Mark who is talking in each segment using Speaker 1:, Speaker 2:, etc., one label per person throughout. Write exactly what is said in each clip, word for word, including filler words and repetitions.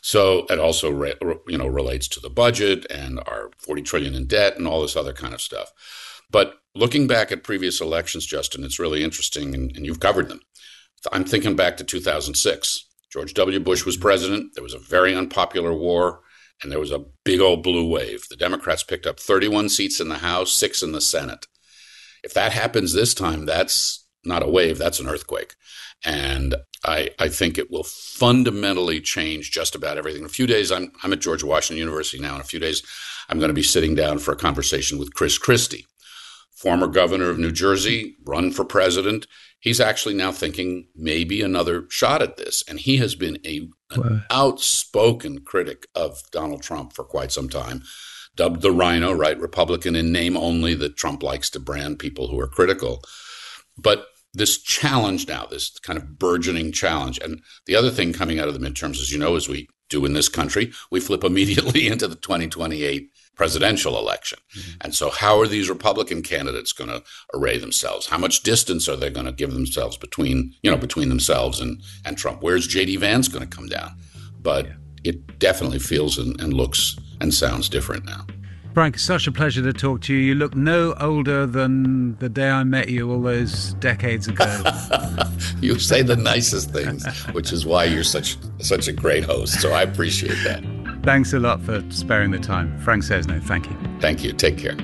Speaker 1: So it also, re, you know, relates to the budget and our forty trillion dollars in debt and all this other kind of stuff. But looking back at previous elections, Justin, it's really interesting, and, and you've covered them. I'm thinking back to two thousand six. George W. Bush was president. There was a very unpopular war, and there was a big old blue wave. The Democrats picked up thirty-one seats in the House, six in the Senate. If that happens this time, that's not a wave, that's an earthquake. And I, I think it will fundamentally change just about everything. In a few days, I'm, I'm at George Washington University now. In a few days, I'm going to be sitting down for a conversation with Chris Christie, former governor of New Jersey, run for president. He's actually now thinking maybe another shot at this. And he has been a, an wow. outspoken critic of Donald Trump for quite some time, dubbed the Rhino, right? Republican in name only, that Trump likes to brand people who are critical. But this challenge now, this kind of burgeoning challenge. And the other thing coming out of the midterms, as you know, as we do in this country, we flip immediately into the twenty twenty-eight presidential election. Mm-hmm. And so how are these Republican candidates going to array themselves? How much distance are they going to give themselves between, you know, between themselves and, and Trump? Where's J D Vance going to come down? But yeah. it definitely feels and, and looks and sounds different now.
Speaker 2: Frank, such a pleasure to talk to you. You look no older than the day I met you all those decades ago.
Speaker 1: You say the nicest things, which is why you're such such a great host. So I appreciate that.
Speaker 2: Thanks a lot for sparing the time. Frank Sesno, thank you.
Speaker 1: Thank you. Take care.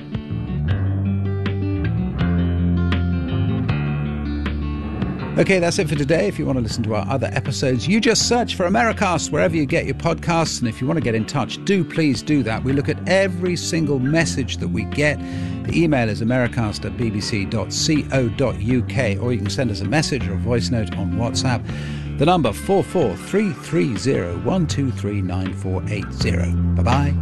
Speaker 3: Okay, that's it for today. If you want to listen to our other episodes, you just search for Americast wherever you get your podcasts. And if you want to get in touch, do please do that. We look at every single message that we get. The email is americast at b b c dot co dot u k, or you can send us a message or a voice note on WhatsApp. The number four four three three zero one two three nine four eight zero. Bye-bye.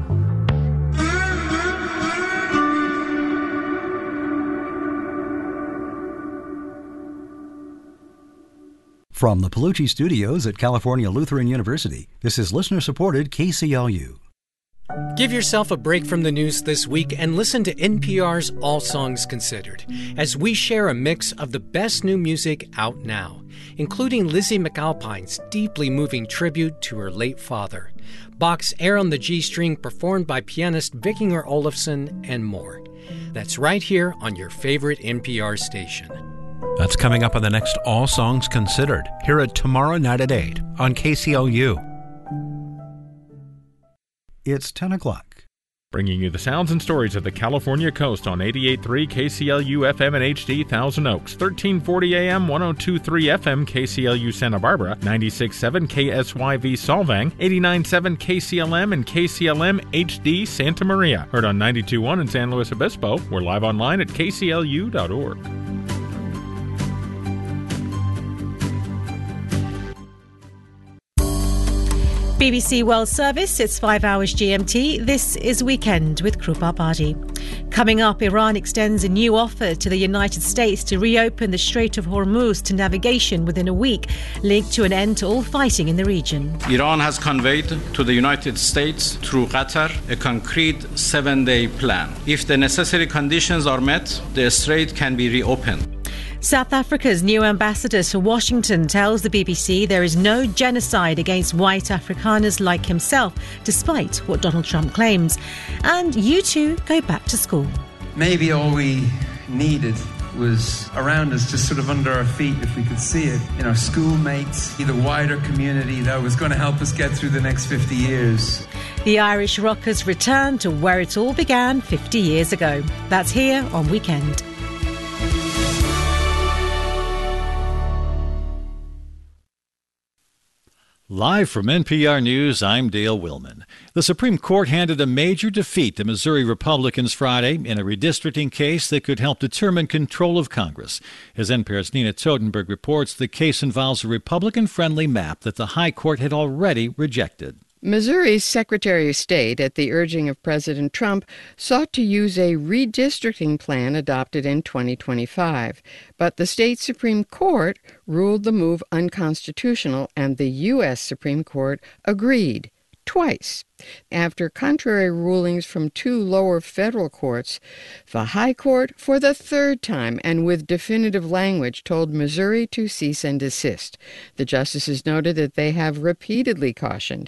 Speaker 4: From the Palucci Studios at California Lutheran University, this is listener-supported K C L U.
Speaker 5: Give yourself a break from the news this week and listen to N P R's All Songs Considered, as we share a mix of the best new music out now, including Lizzie McAlpine's deeply moving tribute to her late father, Bach's Air on the G-String performed by pianist Vikinger Olafsson, and more. That's right here on your favorite N P R station.
Speaker 6: That's coming up on the next All Songs Considered, here at tomorrow night at eight on K C L U.
Speaker 4: It's ten o'clock.
Speaker 7: Bringing you the sounds and stories of the California coast on eighty-eight point three K C L U F M and H D Thousand Oaks, thirteen forty A M, one oh two point three F M K C L U Santa Barbara, ninety-six point seven K S Y V Solvang, eighty-nine point seven K C L M and K C L M H D Santa Maria. Heard on ninety-two point one in San Luis Obispo. We're live online at k c l u dot org.
Speaker 8: B B C World Service, it's five hours G M T. This is Weekend with Krupa Badi. Coming up, Iran extends a new offer to the United States to reopen the Strait of Hormuz to navigation within a week, linked to an end to all fighting in the region.
Speaker 9: Iran has conveyed to the United States through Qatar a concrete seven-day plan. If the necessary conditions are met, the strait can be reopened.
Speaker 8: South Africa's new ambassador to Washington tells the B B C there is no genocide against white Afrikaners like himself, despite what Donald Trump claims. And you two go back to school.
Speaker 10: Maybe all we needed was around us, just sort of under our feet, if we could see it, in our schoolmates, the wider community that was going to help us get through the next fifty years.
Speaker 8: The Irish Rockers return to where it all began fifty years ago. That's here on Weekend.
Speaker 11: Live from N P R News, I'm Dale Willman. The Supreme Court handed a major defeat to Missouri Republicans Friday in a redistricting case that could help determine control of Congress. As N P R's Nina Totenberg reports, the case involves a Republican-friendly map that the High Court had already rejected.
Speaker 12: Missouri's Secretary of State, at the urging of President Trump, sought to use a redistricting plan adopted in twenty twenty-five. But the state Supreme Court ruled the move unconstitutional, and the U S Supreme Court agreed. Twice. After contrary rulings from two lower federal courts, the High Court, for the third time and with definitive language, told Missouri to cease and desist. The justices noted that they have repeatedly cautioned